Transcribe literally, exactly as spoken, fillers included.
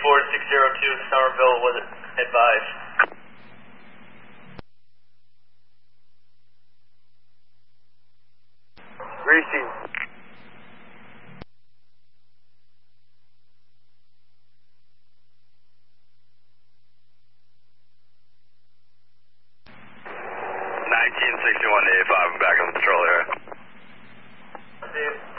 four six zero two, Somerville was advised. Receive. nineteen sixty-one to eighty-five, I'm back on the patrol area. Steve.